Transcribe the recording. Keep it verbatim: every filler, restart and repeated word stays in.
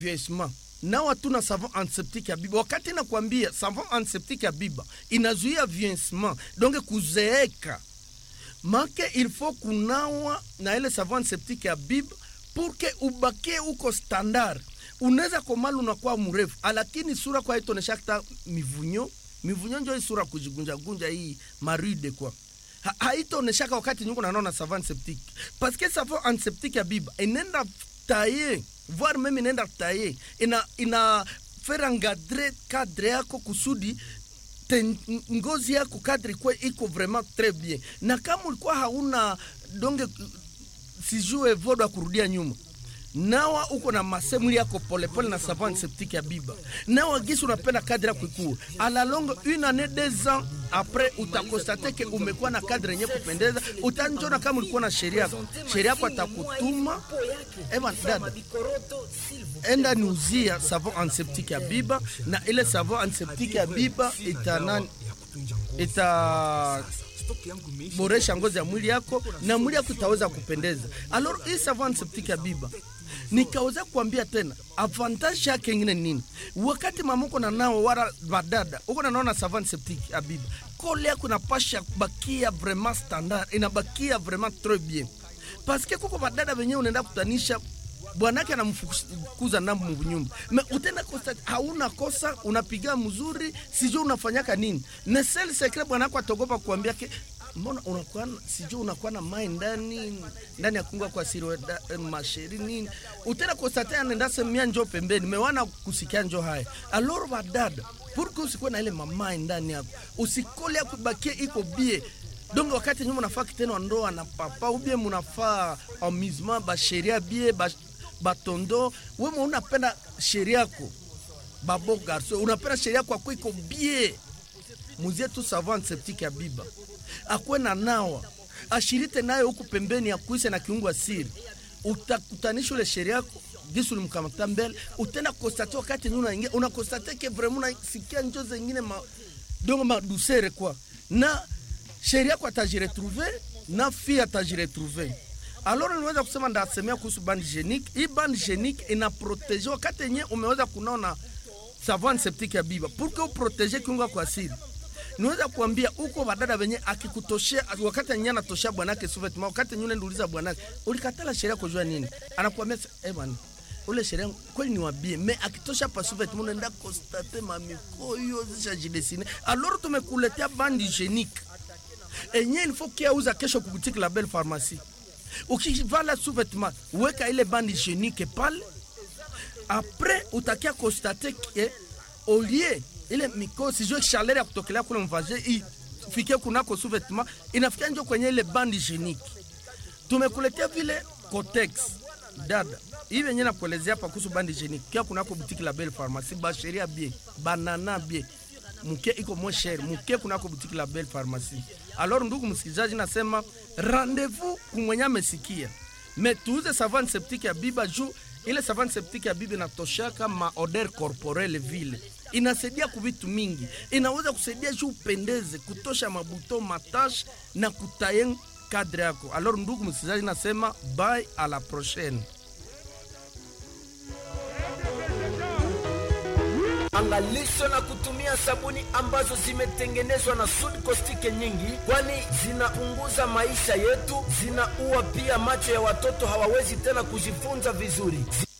vieillissement. Na watu na savon antiseptique ya biba. Wakati nakwambia savon antiseptique ya biba inazuia vieillissement, donc kuzeeka. Make il faut kunawa na ile savon antiseptique ya biba pour que ubakie uko standard. Unaweza komala unakuwa mrefu, lakini sura kwa ito neshakta mivunyo. Mivunyo njo hii sura kujigunja gunja hii maride kwa. Ha, haito neshaka wakati nyuko na nona savon antiseptique. Parce que savon antiseptique ya biba inenda tailler, voire même inenda tailler, ina ina faire engadrer cadre yako kusudi ten, ngozi yako cadre kwa iko vraiment très bien. Na kama ulikuwa hauna donge sijue vodo kurudia nyuma, nawa uko na masemuli yako pole pole na savon antiseptique ya biba. Nawa gisi unapenda cadre yako ikue. A la longue, une année, deux ans après, utakostate ke umekuwa na cadre yenye kupendeza. Utanjona kama ulikuwa na sheria yako. Sheria yako atakutuma. Ema dada, enda niuzia savon antiseptique ya biba. Na ile savon antiseptique ya biba ita nani, ita boresha ngozi ya mwili yako na mwili yako itaweza kupendeza. Alors hii savon antiseptique ya biba nikaweza kuambia tena avantage yake nyingine nini. Wakati mamuko na nao wala badada uko na naona savon antiseptique ya biba, kole yako inapasha bakia vraiment standard, inabakia vraiment très bien. Parce que kuko badada wenyewe unaenda kutanisha bwanake anamfukuza ndambu mnyumba. Me utenda kosa hauna kosa, unapiga mzuri, sijui unafanyaka nini. Na sel secret bwanako atogopa kuambia ke mbona unakuwa sijui unakuwa na mai ndani ndani ya kungwa kwa siri eh, masheri nini. Utenda kosa tena nenda semia njoo pembeni, mewana kusikia njoo haya. Alors badada, pour que usikuwe na ile mamai ndani yako, usikole ya kubakia iko bie. Donc wakati nyuma unafaa kitendo ndoa na papa ubie munafaa amusement ba sheria bie ba batondo, wewe unapenda sheria yako babo garso, unapenda sheria yako kwa iko bie. Muzie tu savon antiseptique ya biba akwe na nawa ashirite nayo huku pembeni ya kuise na kiungo asiri. Utakutanisha ile sheria yako gisu limkamata mbele, utenda konstate wakati nyuna unaingia unakonstate ke vraiment unasikia njoo zingine ma dongo ma douceur kwa na sheria yako atajiretrouver na fia atajiretrouver. Alors niweza kusema ndasemea kuhusu bande hygiénique. Hii bande hygiénique ina protege wakati yenyewe umeweza kunaona savon antiseptique ya biba pour que uprotege kiungo kwa asili. Niweza kuambia uko badada wenye akikutoshea wakati nyanya anatoshea bwanake sous-vêtement, wakati nyune ndiuliza bwanake ulikatala sheria kujua nini, anakuambia eh bwana ule sheria kweli ni wabie, mais akitosha pa sous-vêtement unaenda constater mamikoyo zishajidesine. Alors tumekuletea bande hygiénique enye il faut kia uza kesho kuboutique la Belle Pharmacie. Ukivala sous-vêtement weka ile bande hygiénique pale. Après utakia constater que au lieu ile miko sijue chaleur ya kutokelea kule mvaje ifike kunako sous-vêtement inafikia njo kwenye ile bande hygiénique. Tumekuletea vile Cotex dada hivi yenyewe nakuelezea hapa kuhusu bande hygiénique kia kunako boutique la Belle Pharmacie, ba sheria bien, banana bien, mke iko moins cher, mke kunako boutique la Belle Pharmacie. Alors ndugu msikilizaji, nasema rendez-vous kumwenya mesikia. Mais tuuze savon antiseptique ya biba juu ile savon antiseptique ya biba inatoshaka ma odeur corporelle vile. Inasaidia kuvitu mingi. Inaweza kusaidia juu upendeze, kutosha mabuto, matache na kutayen kadre yako. Alors ndugu msikilizaji, nasema bye, à la prochaine. Angalisho na kutumia sabuni ambazo zimetengenezwa na sodi kostike nyingi, kwani zinapunguza maisha yetu, zinaua pia macho ya watoto, hawawezi tena kujifunza vizuri.